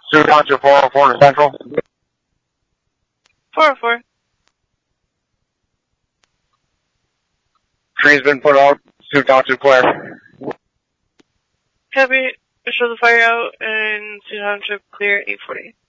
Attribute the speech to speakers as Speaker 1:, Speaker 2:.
Speaker 1: Sioux Township 404 to Central.
Speaker 2: 404.
Speaker 1: Tree's been put out. Sioux Township clear.
Speaker 2: Copy. Show the fire out and Sioux Township clear 840.